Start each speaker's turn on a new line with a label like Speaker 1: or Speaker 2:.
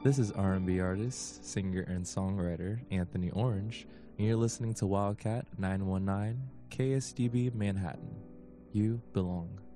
Speaker 1: This is R&B artist, singer, and songwriter Anthony Orange, and you're listening to Wildcat 919 KSDB Manhattan. You belong.